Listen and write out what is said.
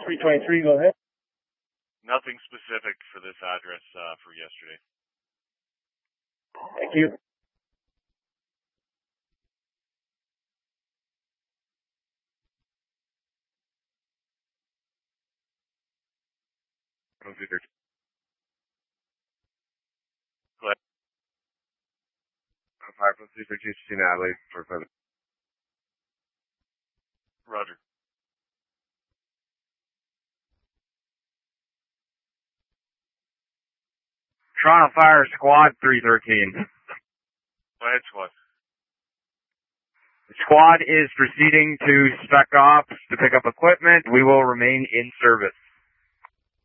323, go ahead. Nothing specific for this address for yesterday. Thank you. Go ahead. 5-3 Natalie for further. Roger. Toronto Fire Squad 313. Go ahead, squad. The squad is proceeding to Spec Ops to pick up equipment. We will remain in service.